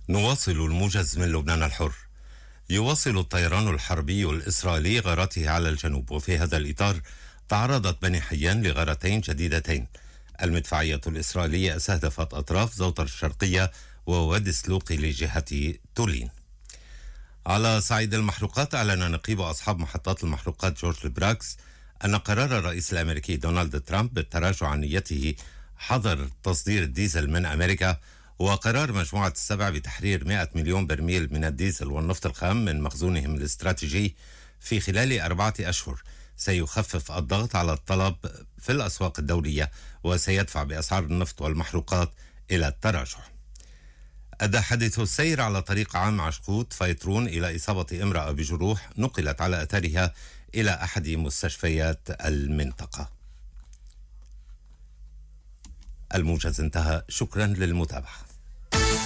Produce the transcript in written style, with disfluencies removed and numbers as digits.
نواصل الموجز من لبنان الحر. يواصل الطيران الحربي الإسرائيلي غاراته على الجنوب، وفي هذا الإطار تعرضت بني حيان لغارتين جديدتين. المدفعية الإسرائيلية استهدفت أطراف زوطر الشرقية ووادي سلوقي لجهة تولين. على صعيد المحروقات، أعلن نقيب أصحاب محطات المحروقات جورج البراكس أن قرار الرئيس الأمريكي دونالد ترامب بالتراجع عن نيته حظر تصدير الديزل من أمريكا، وقرار مجموعة السبع بتحرير 100 مليون برميل من الديزل والنفط الخام من مخزونهم الاستراتيجي في خلال 4 أشهر سيخفف الضغط على الطلب في الأسواق الدولية، وسيدفع بأسعار النفط والمحروقات إلى التراجع. أدى حادث السير على طريق عام عشقوت فيترون إلى إصابة امرأة بجروح نقلت على أثرها إلى أحد مستشفيات المنطقة. الموجز انتهى، شكرا للمتابعة.